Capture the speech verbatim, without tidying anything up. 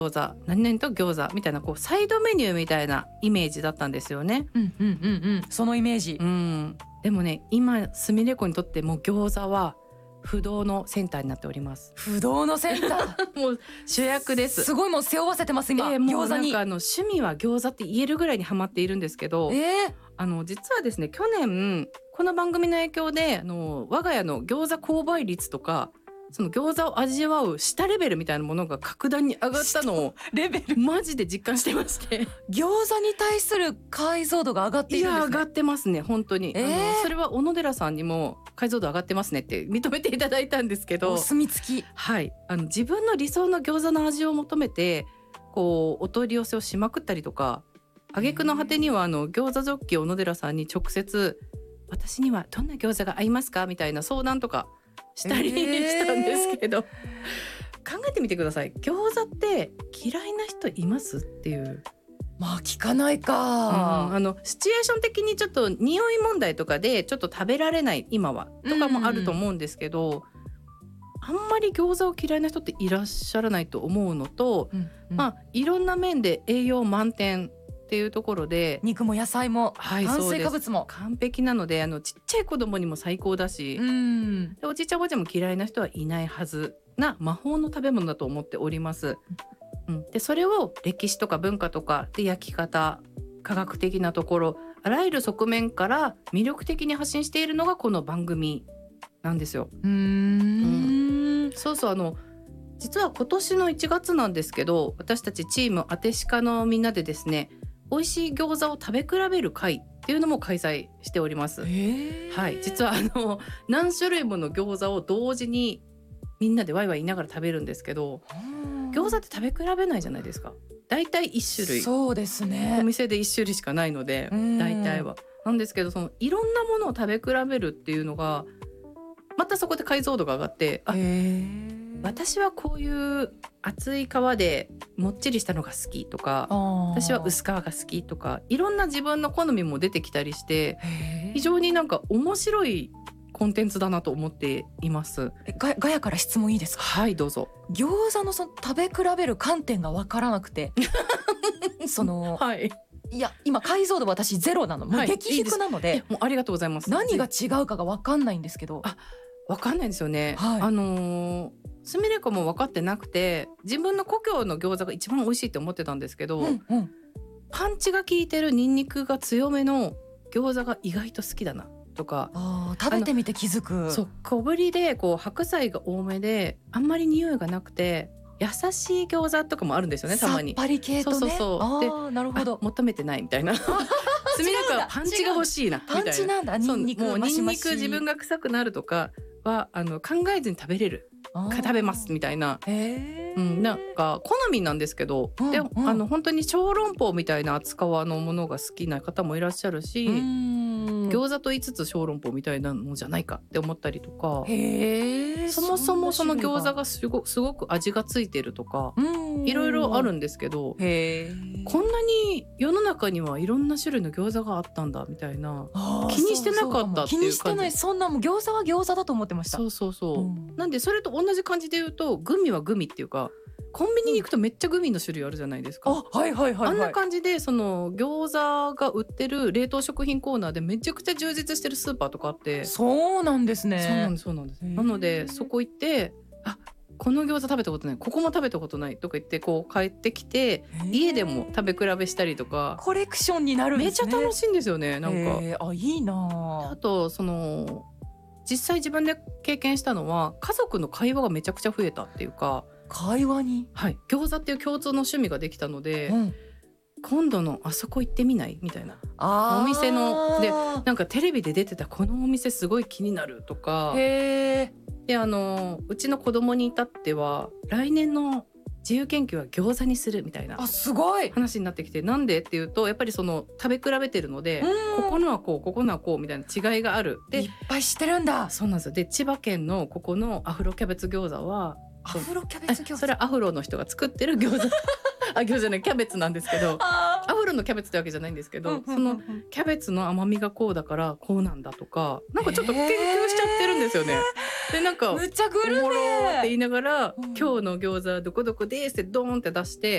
餃子何々と餃子みたいなこうサイドメニューみたいなイメージだったんですよね。 うんうんうんうん、そのイメージ、 うん、でもね今すみれ子にとっても餃子は不動のセンターになっております。 不動のセンターもう主役です。 すごいもう背負わせてます今、 えー、もう餃子に。 なんかあの趣味は餃子って言えるぐらいにハマっているんですけど、 えー、 あの実はですね去年この番組の影響であの我が家の餃子購買率とかその餃子を味わう舌レベルみたいなものが格段に上がったのをレベルマジで実感してまして餃子に対する解像度が上がっていいるんですね。 や上がってますね本当に、 えー、 あのそれは小野寺さんにも解像度上がってますねって認めていただいたんですけど、 お墨付き、 はい、あの自分の理想の餃子の味を求めてこうお取り寄せをしまくったりとか挙句の果てにはあの餃子ジョッキー小野寺さんに直接私にはどんな餃子が合いますかみたいな相談とかしたり、えー、したんですけど考えてみてください。餃子って嫌いな人いますっていう。 まあ聞かないか、 うん、あのシチュエーション的にちょっと匂い問題とかでちょっと食べられない今はとかもあると思うんですけど、あんまり餃子を嫌いな人っていらっしゃらないと思うのと、うんうん、まあいろんな面で栄養満点っていうところで肉も野菜も、はい、炭水化物も完璧なのであのちっちゃい子供にも最高だし、うん、でおじいちゃんおばあちゃんも嫌いな人はいないはずな魔法の食べ物だと思っております、うん、でそれを歴史とか文化とかで焼き方科学的なところあらゆる側面から魅力的に発信しているのがこの番組なんですよ。 うーん、 うん、そうそうあの実は今年のいちがつなんですけど私たちチームあてしかのみんなでですね美味しい餃子を食べ比べる会っていうのも開催しております。はい、実はあの何種類もの餃子を同時にみんなでワイワイ言いながら食べるんですけど、餃子って食べ比べないじゃないですか。だいたいいっしゅるい。 そうですね。 お店でいっしゅるいしかないので、だいたいはなんですけど、そのいろんなものを食べ比べるっていうのがまたそこで解像度が上がって、あ、私はこういう厚い皮でもっちりしたのが好きとか、私は薄皮が好きとか、いろんな自分の好みも出てきたりして、非常になんか面白いコンテンツだなと思っています。 ガ, ガヤから質問いいですか？ はい、どうぞ。 餃子のその食べ比べる観点が分からなくてその、はい、いや今解像度私ゼロなの、もう激低なので、はい、いいもうありがとうございます。 何が違うかが分かんないんですけど。 あ、分かんないんですよね、はい、あのー、すみれ子も分かってなくて自分の故郷の餃子が一番美味しいって思ってたんですけど、うんうん、パンチが効いてるニンニクが強めの餃子が意外と好きだなとか、 あ、食べてみて気づく。 そう、小ぶりでこう白菜が多めであんまり匂いがなくて優しい餃子とかもあるんですよね、たまに。 さっぱり系とね。 そうそうそう。 あ、なるほど。 求めてないみたいなすみれ子はパンチが欲しいなみたいな。 パンチなんだ。ニンニクもうニンニク自分が臭くなるとかはあの考えずに食べれる食べますみたいな、へ、うん、なんか好みなんですけど、うん、で、うん、あの本当に小籠包みたいな厚皮のものが好きな方もいらっしゃるし、餃子と言いつつ小籠包みたいなのじゃないかって思ったりとか、へ、そもそもその餃子がすご、すごく味がついてるとかいろいろあるんですけど、へ、こんなに世の中にはいろんな種類の餃子があったんだみたいな、気にしてなかったっていう感じ。 気にしてない。そんなもう餃子は餃子だと思ってました。 そうそうそう、うん、なんでそれと同じ感じで言うとグミはグミっていうかコンビニに行くとめっちゃグミの種類あるじゃないですか、うん、あ、はいはいはいはい、あんな感じでその餃子が売ってる冷凍食品コーナーでめちゃくちゃ充実してるスーパーとかあって。 そうなんですね。 そうなんですそうなんです。なのでそこ行ってあこの餃子食べたことないここも食べたことないとか言ってこう帰ってきて家でも食べ比べしたりとかコレクションになるんですね。 めっちゃ楽しいんですよね。なんかあ、いいな。 あとその実際自分で経験したのは家族の会話がめちゃくちゃ増えたっていうか。 会話に、 はい、餃子っていう共通の趣味ができたので、うん、今度のあそこ行ってみないみたいな、お店のでなんかテレビで出てたこのお店すごい気になるとか、へー、であのうちの子供に至っては来年の自由研究は餃子にするみたいな話になってきて、なんでっていうとやっぱりその食べ比べてるので、ここのはこうここのはこうみたいな違いがある。でいっぱい知ってるんだ。 そうなんですよ。で千葉県のここのアフロキャベツ餃子はアフロキャベツ餃子、 それはアフロの人が作ってる餃子あ、餃子じゃない、キャベツなんですけどアフロのキャベツってわけじゃないんですけど、そのキャベツの甘みがこうだからこうなんだとか、なんかちょっと研究しちゃってるんですよね。でなんかむっちゃグルメおもろって言いながら、うん、今日の餃子どこどこですってドーンって出して